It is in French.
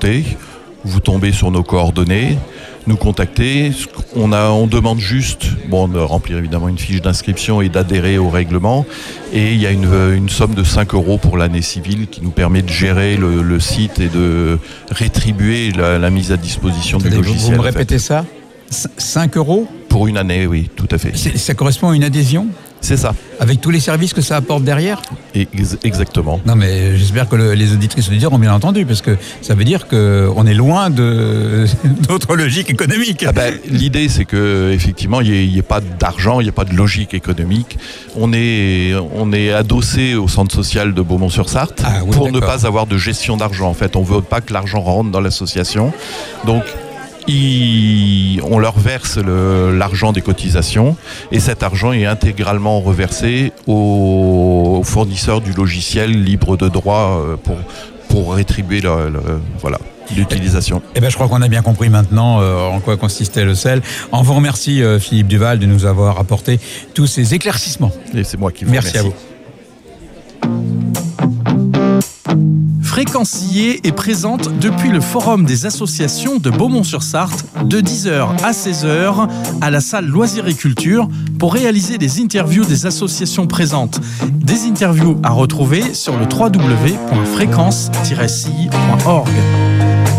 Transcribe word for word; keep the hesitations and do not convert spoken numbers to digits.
volonté, vous tombez sur nos coordonnées, nous contacter. On, a, on demande juste bon, de remplir évidemment une fiche d'inscription et d'adhérer au règlement. Et il y a une, une somme de cinq euros pour l'année civile qui nous permet de gérer le, le site et de rétribuer la, la mise à disposition du Vous, logiciel. vous me répétez ça ? cinq euros ? Pour une année, oui, tout à fait. C'est, ça correspond à une adhésion ? C'est ça. Avec tous les services que ça apporte derrière ? Ex- exactement. Non, mais j'espère que le, les auditrices et auditeurs ont bien entendu, parce que ça veut dire qu'on est loin de d'autres logiques économiques. Ah ben, l'idée, c'est que effectivement, il n'y ait, ait pas d'argent, il n'y ait pas de logique économique. On est, on est adossé au centre social de Beaumont-sur-Sarthe ah, oui, pour d'accord. ne pas avoir de gestion d'argent. En fait, on ne veut pas que l'argent rentre dans l'association. Donc, Ils, on leur verse le, l'argent des cotisations et cet argent est intégralement reversé aux, aux fournisseurs du logiciel libre de droit pour, pour rétribuer le, le, voilà, l'utilisation. Eh ben, je crois qu'on a bien compris maintenant euh, en quoi consistait le C E L. On vous remercie euh, Philippe Duval de nous avoir apporté tous ces éclaircissements. Et c'est moi qui vous Merci remercie. à vous. Fréquencier est présente depuis le Forum des associations de Beaumont-sur-Sarthe de dix heures à seize heures à la salle Loisirs et Culture pour réaliser des interviews des associations présentes. Des interviews à retrouver sur le w w w point fréquence tiret c i point org.